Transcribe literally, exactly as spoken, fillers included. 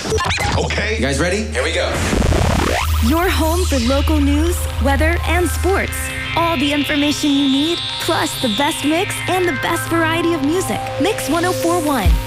Okay. You guys ready? Here we go. Your home for local news, weather, and sports. All the information you need, plus the best mix and the best variety of music. Mix one oh four point one.